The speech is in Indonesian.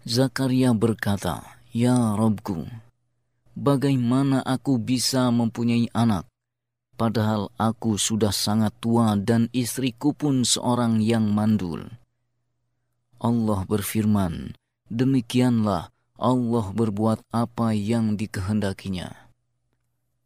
Zakaria berkata, "Ya Rabbku, bagaimana aku bisa mempunyai anak, padahal aku sudah sangat tua dan istriku pun seorang yang mandul?" Allah berfirman, "Demikianlah Allah berbuat apa yang dikehendakinya."